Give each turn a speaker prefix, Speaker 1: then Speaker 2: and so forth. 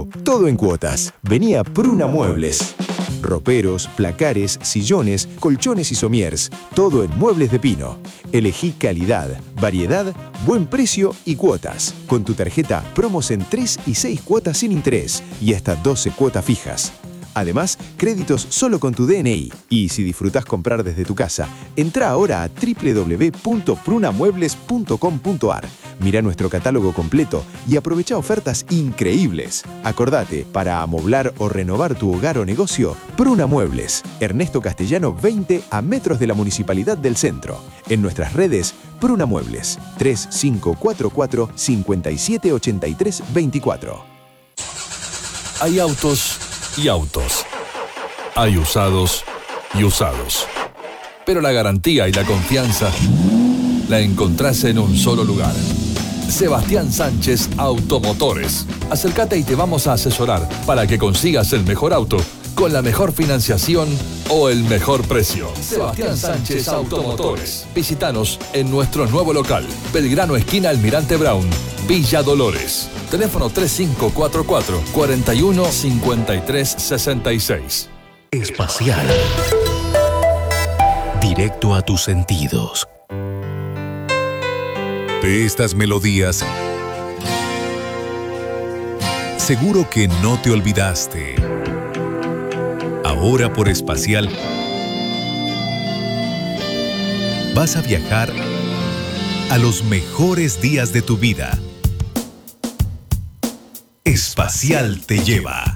Speaker 1: todo, todo en cuotas. Vení a Pruna Muebles. Roperos, placares, sillones, colchones y somiers. Todo en muebles de pino. Elegí calidad, variedad, buen precio y cuotas. Con tu tarjeta, promos en 3 y 6 cuotas sin interés y hasta 12 cuotas fijas. Además, créditos solo con tu DNI. Y si disfrutás comprar desde tu casa, entra ahora a www.prunamuebles.com.ar. Mirá nuestro catálogo completo y aprovecha ofertas increíbles. Acordate, para amoblar o renovar tu hogar o negocio, Pruna Muebles. Ernesto Castellano 20 a metros de la Municipalidad del Centro. En nuestras redes, Pruna Muebles. 3544 5783 24.
Speaker 2: Hay autos y autos. Hay usados y usados. Pero la garantía y la confianza la encontrás en un solo lugar. Sebastián Sánchez Automotores. Acércate y te vamos a asesorar para que consigas el mejor auto con la mejor financiación o el mejor precio. Sebastián Sánchez Automotores. Visítanos en nuestro nuevo local, Belgrano esquina Almirante Brown, Villa Dolores. Teléfono 3544 41 53 66.
Speaker 3: Espacial. Directo a tus sentidos.
Speaker 4: De estas melodías, seguro que no te olvidaste. Ahora por Espacial, vas a viajar a los mejores días de tu vida. Espacial te lleva.